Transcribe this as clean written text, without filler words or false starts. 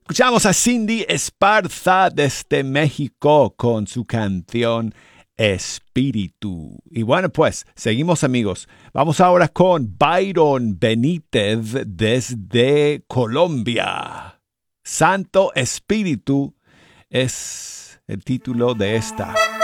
Escuchamos a Cindy Esparza desde México con su canción Espíritu. Y bueno, pues seguimos, amigos. Vamos ahora con Byron Benítez desde Colombia. Santo Espíritu es el título de esta.